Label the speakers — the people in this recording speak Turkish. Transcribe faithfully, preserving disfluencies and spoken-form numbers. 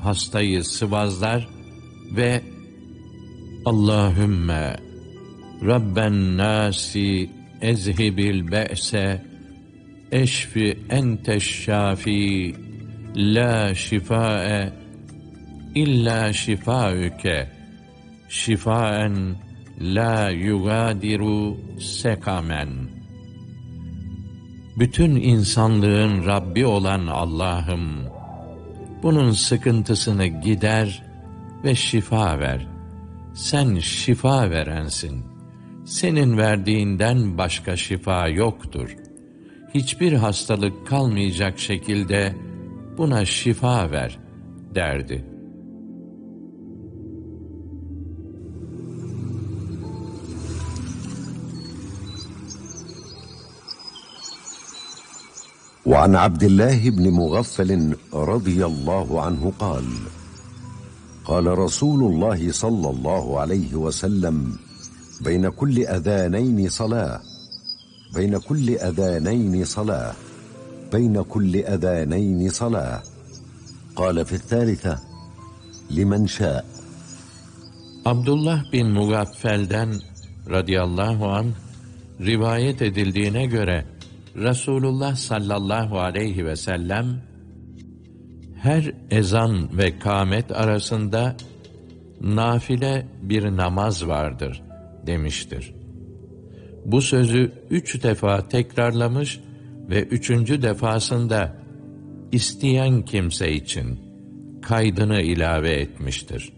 Speaker 1: hastayı sıvazlar ve Allahümme Rabben nasi ezhibil be'se eşfi enteş şafi la şifae illa şifaüke şifaen la yugadiru sekamen. Bütün insanlığın Rabbi olan Allah'ım, bunun sıkıntısını gider ve şifa ver. Sen şifa verensin. Senin verdiğinden başka şifa yoktur. Hiçbir hastalık kalmayacak şekilde buna şifa ver derdi.
Speaker 2: وعن عبد الله بن مغفل رضي الله عنه قال قال رسول الله صلى الله عليه وسلم بين كل أذانين صلاة بين كل أذانين صلاة بين كل أذانين صلاة قال في الثالثة لمن شاء.
Speaker 1: Abdullah bin Mugaffel'den radıyallahu anh rivayet edildiğine göre Resulullah sallallahu aleyhi ve sellem her ezan ve kâmet arasında nafile bir namaz vardır demiştir. Bu sözü üç defa tekrarlamış ve üçüncü defasında isteyen kimse için kaydını ilave etmiştir.